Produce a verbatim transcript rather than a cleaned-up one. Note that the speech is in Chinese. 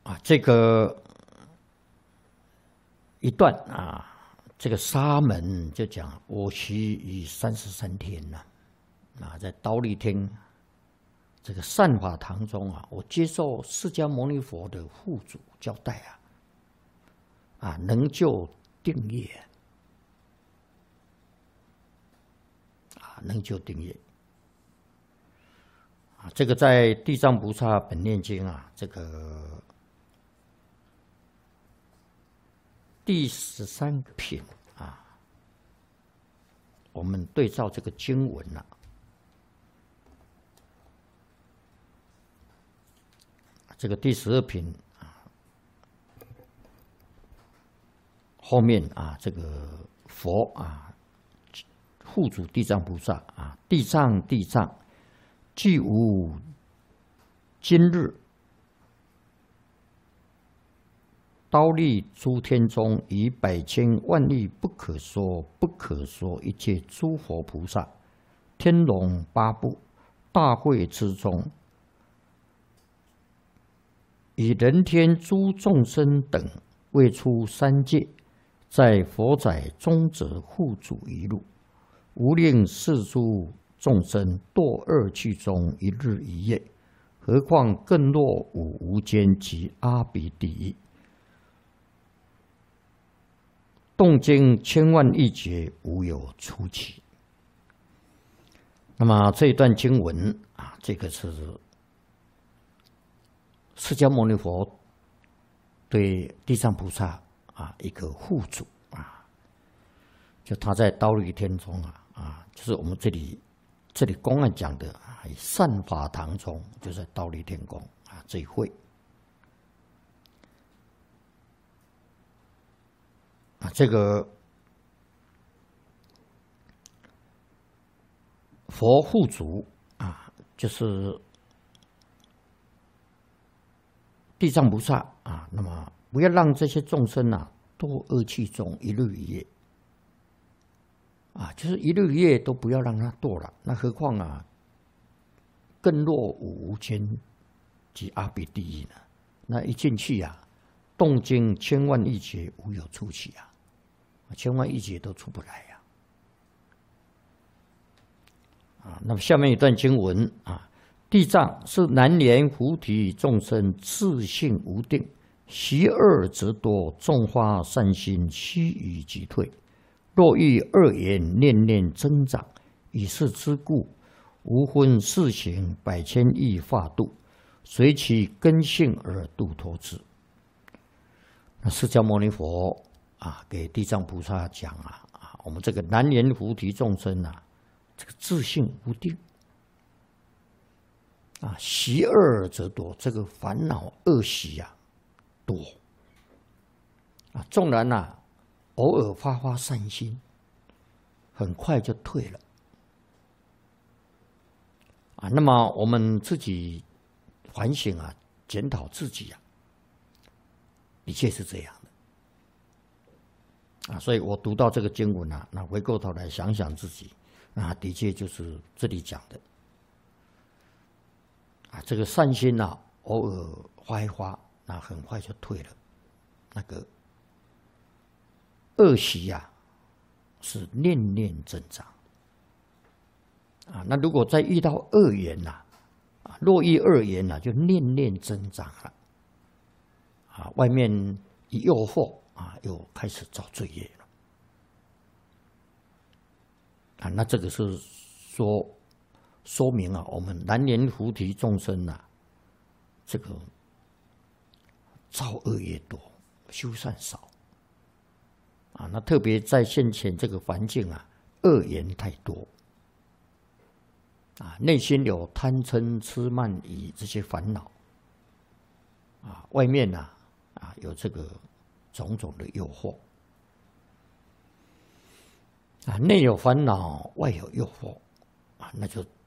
啊，这个一段啊，这个沙门就讲我须于三十三天呐，啊，在忉利天这个善法堂中啊，我接受释迦牟尼佛的护主交代啊，啊，能救定业啊，能救定业啊，这个在《地藏菩萨本愿经》啊，这个第十三品啊，我们对照这个经文啊，这个第十二品啊，后面啊，这个佛啊，护主地藏菩萨啊，地藏地藏，既无今日。忉利诸天中，以百千万亿不可说不可说一切诸佛菩萨、天龙八部、大会之中，以人天诸众生等，未出三界，在佛载中者护主一路，无令世诸众生堕恶趣中一日一夜，何况更若五无间及阿鼻地狱。动经千万亿劫，无有出期。那么这一段经文啊，这个是释迦牟尼佛对地藏菩萨啊一个护主啊，就他在忉利天中啊啊，就是我们这里这里公案讲的啊，善法堂中，就在忉利天宫啊这一会。啊，这个佛护主啊，就是地藏菩萨啊。那么不要让这些众生啊堕恶趣中一日一夜啊，就是一日一夜都不要让他堕了。那何况啊，更若五无间及阿鼻地狱呢？那一进去啊，动经千万亿劫，无有出期啊。千万亿劫都出不来呀！啊，那么下面一段经文啊，地藏是难言菩提众生自性无定，习恶则多，种花善心，须臾即退。若遇恶言，念念增长，以是之故，无分世行，百千亿化度，随其根性而度脱之。那释迦牟尼佛啊，给地藏菩萨讲啊啊，我们这个难言菩提众生啊，这个自性无定啊，习恶则多，这个烦恼恶习啊多啊，纵然啊偶尔发发善心，很快就退了啊。那么我们自己反省啊，检讨自己啊，的确是这样。啊，所以我读到这个经文啊，那回过头来想想自己，啊，的确就是这里讲的，啊，这个善心啊，偶尔发一发，那很快就退了。那个恶习啊，是念念增长。啊，那如果再遇到恶缘呐，啊，若遇恶缘呐，就念念增长了。啊，外面一诱惑。啊，又开始造罪业了啊！那这个是说说明啊，我们难言菩提众生啊，这个造恶业多，修善少啊。那特别在现前这个环境啊，恶言太多啊，内心有贪嗔痴慢疑这些烦恼啊，外面啊啊有这个。种种的诱惑啊，内有烦恼，外有诱惑啊，那就